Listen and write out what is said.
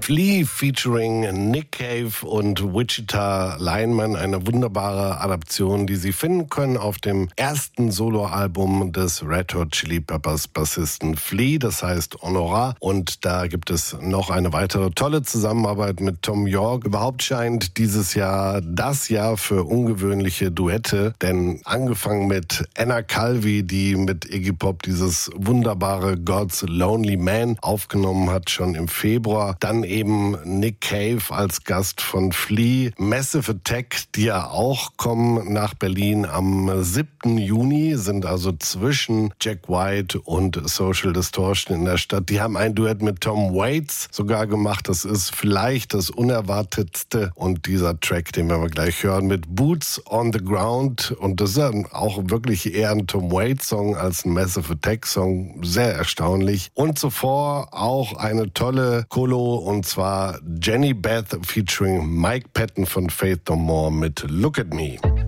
Flea featuring Nick Cave und Wichita Lineman, eine wunderbare Adaption, die Sie finden können auf dem ersten Soloalbum des Red Hot Chili Peppers Bassisten Flea, das heißt Honorar. Und da gibt es noch eine weitere tolle Zusammenarbeit mit Thom Yorke. Überhaupt scheint dieses Jahr das Jahr für ungewöhnliche Duette, denn angefangen mit Anna Calvi, die mit Iggy Pop dieses wunderbare God's Lonely Man aufgenommen hat, schon im Februar. Dann eben Nick Cave als Gast von Flea. Massive Attack, die ja auch kommen nach Berlin am 7. Juni, sind also zwischen Jack White und Social Distortion in der Stadt. Die haben ein Duett mit Tom Waits sogar gemacht. Das ist vielleicht das Unerwartetste. Und dieser Track, den wir gleich hören, mit Boots on the Ground. Und das ist dann auch wirklich eher ein Tom Waits-Song als ein Massive Attack-Song. Sehr erstaunlich. Und zuvor auch eine tolle Kolo, und zwar Jenny Beth featuring Mike Patton von Faith No More mit Look at Me.